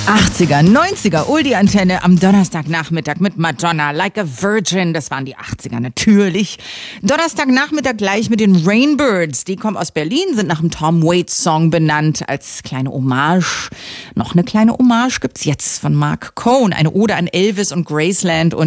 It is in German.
80er, 90er, Oldie-Antenne am Donnerstagnachmittag mit Madonna, Like a Virgin, das waren die 80er natürlich. Donnerstagnachmittag gleich mit den Rainbirds, die kommen aus Berlin, sind nach einem Tom Waits-Song benannt, als kleine Hommage. Noch eine kleine Hommage gibt's jetzt von Mark Cohn, eine Ode an Elvis und Graceland und